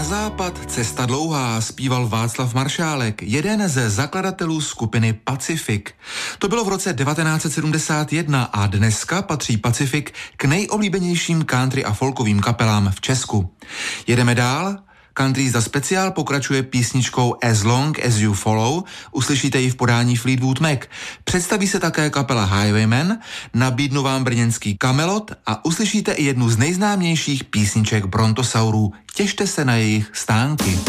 západ cesta dlouhá, zpíval Václav Maršálek, jeden ze zakladatelů skupiny Pacific. To bylo v roce 1971 a dneska patří Pacific k nejoblíbenějším country a folkovým kapelám v Česku. Jedeme dál. Country za speciál pokračuje písničkou As Long As You Follow, uslyšíte ji v podání Fleetwood Mac. Představí se také kapela Highwaymen, nabídnu vám brněnský Kamelot a uslyšíte i jednu z nejznámějších písniček Brontosaurů. Těšte se na jejich stánky.